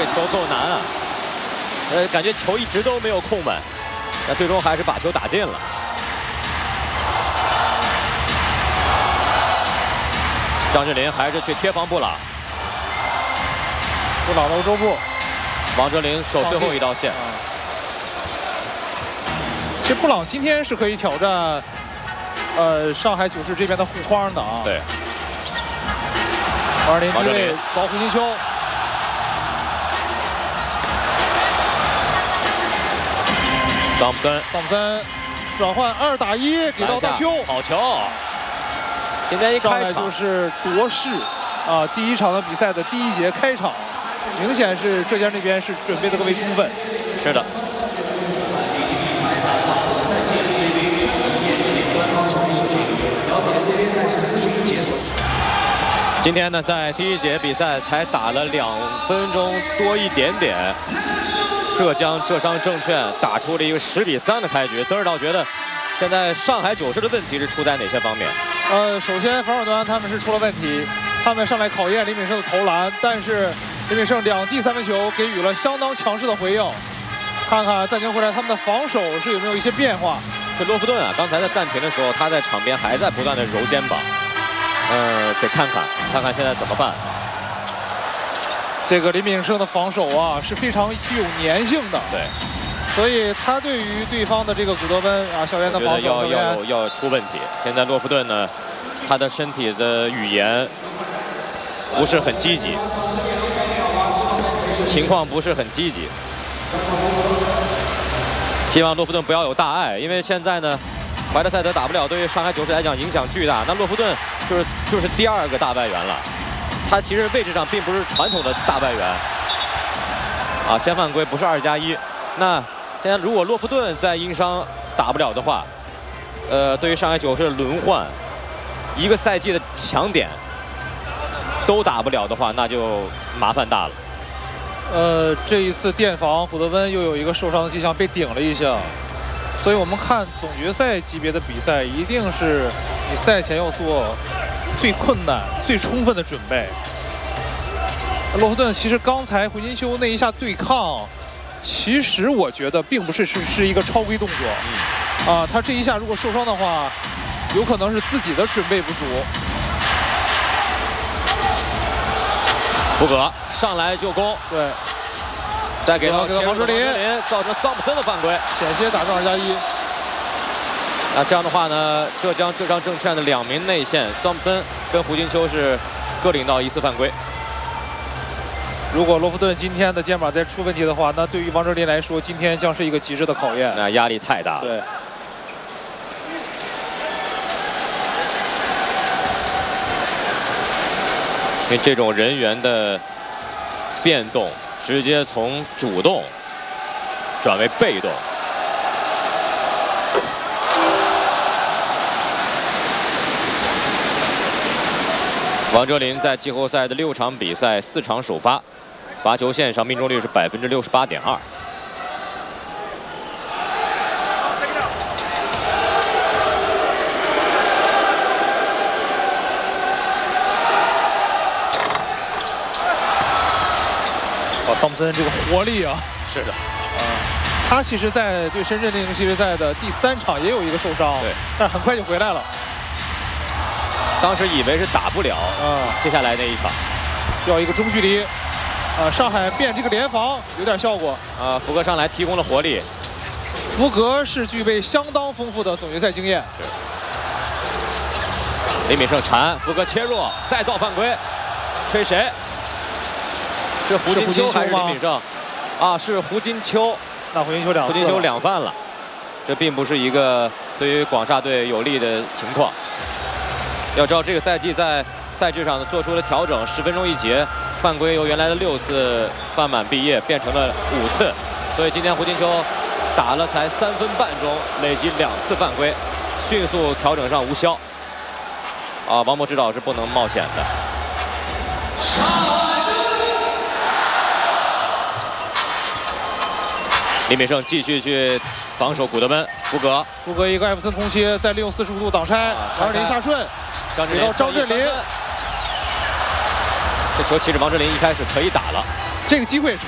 球够难啊！感觉球一直都没有控稳，那最终还是把球打进了。张智霖还是去贴防布朗， 布朗的欧洲步， 王哲林守最后一道线。 这布朗今天是可以挑战，上海九世这边的护框的啊。 对。 王哲林低位找胡金秋。 汤普森转换2打1，给到大邱， 好球！今天一开场就是夺势啊！第一场的比赛的第1节开场，明显是浙江这边是准备的更为充分。 是的。今天呢，在第1节比赛才打了2分钟多一点点。 浙商证券打出了一个10比3的开局。泽尔道觉得，现在上海九世的问题是出在哪些方面？ 首先防守端他们是出了问题，他们上来考验李敏胜的投篮，但是李敏胜2记3分球给予了相当强势的回应。看看暂停回来他们的防守是有没有一些变化？ 这洛夫顿啊，刚才在暂停的时候，他在场边还在不断的揉肩膀，得看看现在怎么办。 这个李敏胜的防守啊是非常具有粘性的， 对， 所以他对于对方的这个古德温啊校园的防守要出问题。现在洛夫顿呢，他的身体的语言不是很积极，情况不是很积极。希望洛夫顿不要有大碍，因为现在呢，怀特塞德打不了，对于上海九世来讲影响巨大。那洛夫顿就是第2个大外援了。 他其实位置上并不是传统的大外援，啊，先犯规不是2+1。那现在如果洛夫顿在因伤打不了的话，对于上海九世的轮换，1个赛季的强点都打不了的话，那就麻烦大了。 这一次电防古德温又有一个受伤的迹象，被顶了一下，所以我们看总决赛级别的比赛，一定是你赛前要做 最困难、最充分的准备。洛夫顿其实刚才胡金秋那一下对抗，其实我觉得并不是一个超规动作，啊，他这一下如果受伤的话，有可能是自己的准备不足。 福格上来就攻， 对， 再给到王哲林， 造成桑普森的犯规， 险些打中2+1。 那这样的话呢，浙商证券的2名内线桑普森跟胡金秋是各领到1次犯规。 如果洛夫顿今天的肩膀再出问题的话，那对于王哲林来说，今天将是一个极致的考验。 那压力太大了。 对。 因为这种人员的变动，直接从主动转为被动。 王哲林在季后赛的6场比赛4场首发，罚球线上命中率是68.2%。 桑普森这个活力啊， 是的， 他其实在对深圳那个系列赛的第3场也有一个受伤， 对， 但是很快就回来了。 当时以为是打不了，接下来那一场要一个中距离，上海变这个联防有点效果， 福格上来提供了活力， 福格是具备相当丰富的总决赛经验。 是。李敏胜缠，福格切入，再造犯规，吹谁？是胡金秋还是李敏胜？啊，是胡金秋。 那胡金秋2 犯了，这并不是一个对于广厦队有利的情况。 要知道，这个赛季在赛制上做出了调整，10分钟1节，犯规由原来的6次犯满毕业变成了5次，所以今天胡金秋打了才3分半钟，累计2次犯规，迅速调整上无效。啊，王博指导是不能冒险的。李敏胜继续去防守古德温，福格一个艾弗森空切，再利用45度挡拆，王哲林下顺。 给到张智霖， 这球其实王哲林一开始可以打了， 这个机会